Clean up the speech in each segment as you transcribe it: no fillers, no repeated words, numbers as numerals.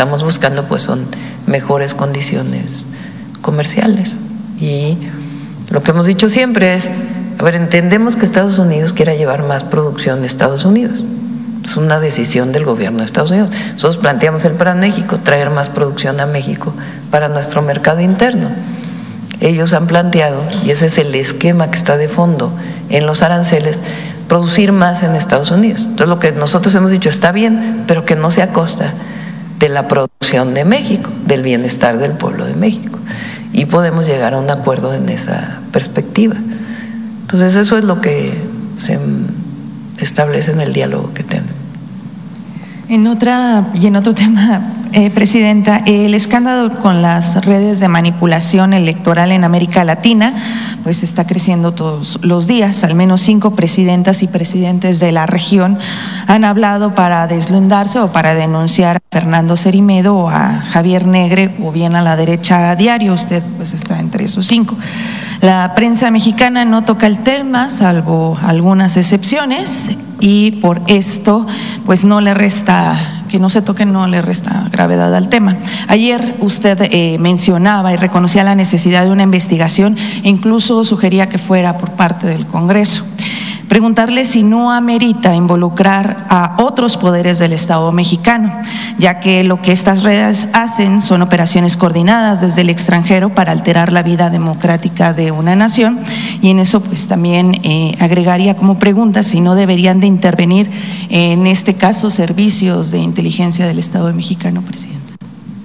estamos buscando pues son mejores condiciones comerciales. Y lo que hemos dicho siempre es, a ver, entendemos que Estados Unidos quiera llevar más producción de Estados Unidos. Es una decisión del gobierno de Estados Unidos. Nosotros planteamos el Plan México, traer más producción a México para nuestro mercado interno. Ellos han planteado, y ese es el esquema que está de fondo en los aranceles, producir más en Estados Unidos. Entonces lo que nosotros hemos dicho está bien, pero que no sea a costa de la producción de México, del bienestar del pueblo de México. Y podemos llegar a un acuerdo en esa perspectiva. Entonces eso es lo que se establece en el diálogo que tenemos. En otro tema, Presidenta, el escándalo con las redes de manipulación electoral en América Latina pues está creciendo todos los días. Al menos 5 presidentas y presidentes de la región han hablado para deslindarse o para denunciar a Fernando Cermeño o a Javier Negre o bien a la derecha a diario. Usted pues está entre esos 5. La prensa mexicana no toca el tema, salvo algunas excepciones, y por esto pues no le resta, que no se toque no le resta gravedad al tema. Ayer usted mencionaba y reconocía la necesidad de una investigación e incluso sugería que fuera por parte del Congreso. Preguntarle si no amerita involucrar a otros poderes del Estado mexicano, ya que lo que estas redes hacen son operaciones coordinadas desde el extranjero para alterar la vida democrática de una nación, y en eso pues también agregaría como pregunta si no deberían de intervenir en este caso servicios de inteligencia del Estado mexicano, presidente.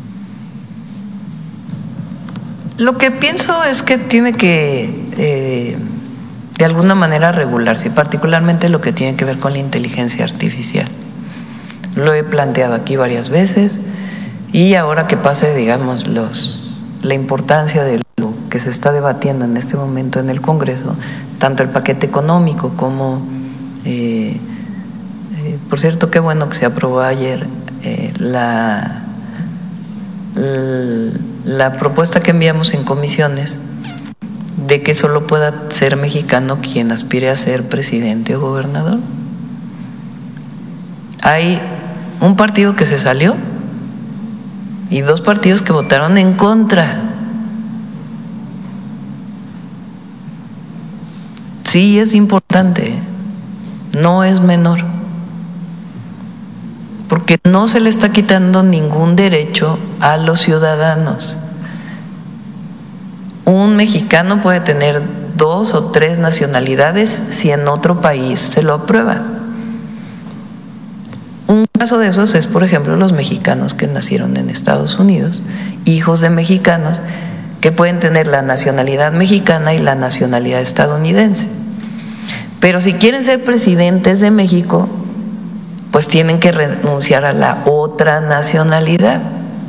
Lo que pienso es que tiene que de alguna manera regularse, y particularmente lo que tiene que ver con la inteligencia artificial. Lo he planteado aquí varias veces, y ahora que pase, digamos, la importancia de lo que se está debatiendo en este momento en el Congreso, tanto el paquete económico como, por cierto, qué bueno que se aprobó ayer la propuesta que enviamos en comisiones, de que solo pueda ser mexicano quien aspire a ser presidente o gobernador. Hay un partido que se salió y 2 partidos que votaron en contra. Sí, es importante, no es menor, porque no se le está quitando ningún derecho a los ciudadanos. Un mexicano puede tener 2 o 3 nacionalidades si en otro país se lo aprueba. Un caso de esos es, por ejemplo, los mexicanos que nacieron en Estados Unidos, hijos de mexicanos que pueden tener la nacionalidad mexicana y la nacionalidad estadounidense. Pero si quieren ser presidentes de México, pues tienen que renunciar a la otra nacionalidad.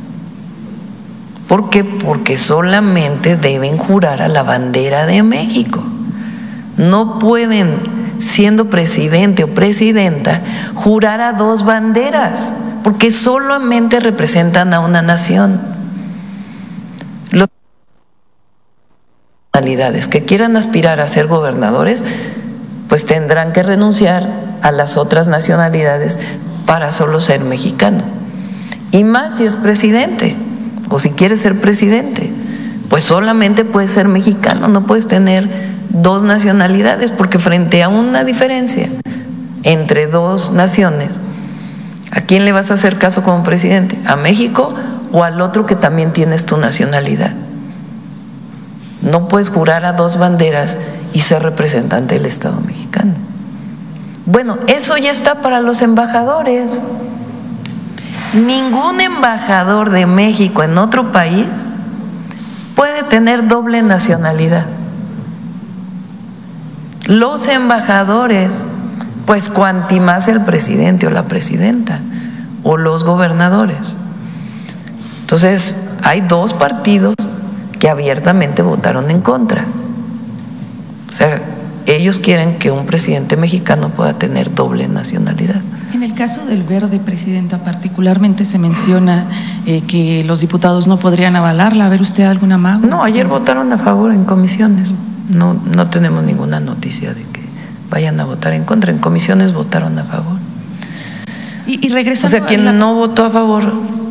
¿Por qué? Porque solamente deben jurar a la bandera de México. No pueden, siendo presidente o presidenta, jurar a 2 banderas, porque solamente representan a una nación. Los nacionalidades que quieran aspirar a ser gobernadores, pues tendrán que renunciar a las otras nacionalidades para solo ser mexicano. Y más si es presidente, o si quieres ser presidente, pues solamente puedes ser mexicano, no puedes tener 2 nacionalidades, porque frente a una diferencia entre 2 naciones, ¿a quién le vas a hacer caso como presidente? ¿A México o al otro que también tienes tu nacionalidad? No puedes jurar a 2 banderas y ser representante del Estado mexicano. Bueno, eso ya está para los embajadores. Ningún embajador de México en otro país puede tener doble nacionalidad. Los embajadores, pues cuanti más el presidente o la presidenta o los gobernadores. Entonces, hay 2 partidos que abiertamente votaron en contra. O sea, ellos quieren que un presidente mexicano pueda tener doble nacionalidad. En el caso del Verde, presidenta, particularmente se menciona que los diputados no podrían avalarla. ¿A ver usted alguna más? No, ayer votaron a favor en comisiones. No tenemos ninguna noticia de que vayan a votar en contra. En comisiones votaron a favor. Y regresando, o sea, quien no votó a favor